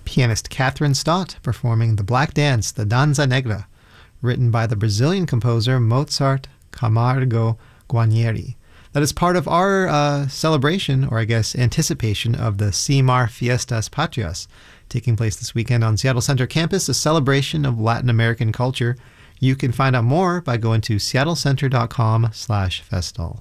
pianist Catherine Stott performing the Black Dance, the Danza Negra, written by the Brazilian composer Mozart Camargo Guarnieri. That is part of our celebration, or I guess anticipation, of the CIMAR Fiestas Patrias, taking place this weekend on Seattle Center campus, a celebration of Latin American culture. You can find out more by going to seattlecenter.com/festal.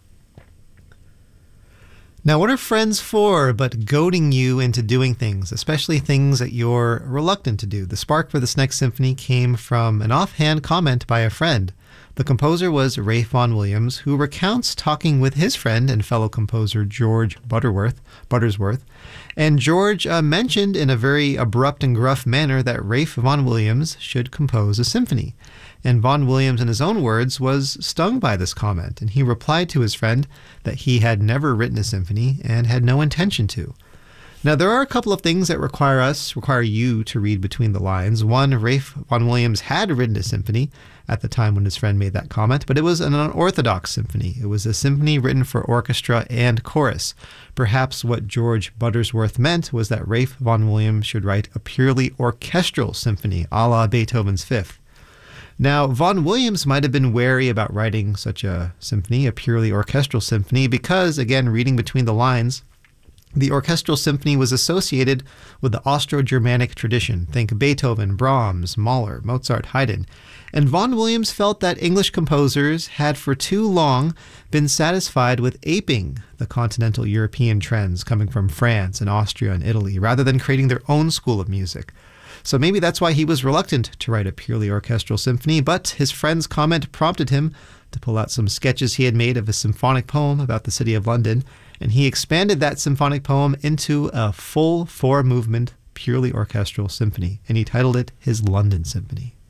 Now, what are friends for but goading you into doing things, especially things that you're reluctant to do? The spark for this next symphony came from an offhand comment by a friend. The composer was Ralph Vaughan Williams, who recounts talking with his friend and fellow composer George Buttersworth. And George mentioned in a very abrupt and gruff manner that Ralph Vaughan Williams should compose a symphony. And Vaughan Williams, in his own words, was stung by this comment, and he replied to his friend that he had never written a symphony and had no intention to. Now, there are a couple of things that require you to read between the lines. One, Ralph Vaughan Williams had written a symphony at the time when his friend made that comment, but it was an unorthodox symphony. It was a symphony written for orchestra and chorus. Perhaps what George Buttersworth meant was that Ralph Vaughan Williams should write a purely orchestral symphony, a la Beethoven's Fifth. Now, Vaughan Williams might have been wary about writing such a symphony, a purely orchestral symphony, because, again, reading between the lines, the orchestral symphony was associated with the Austro-Germanic tradition. Think Beethoven, Brahms, Mahler, Mozart, Haydn. And Vaughan Williams felt that English composers had for too long been satisfied with aping the continental European trends coming from France and Austria and Italy, rather than creating their own school of music. So maybe that's why he was reluctant to write a purely orchestral symphony, but his friend's comment prompted him to pull out some sketches he had made of a symphonic poem about the city of London, and he expanded that symphonic poem into a full four-movement, purely orchestral symphony, and he titled it his London Symphony.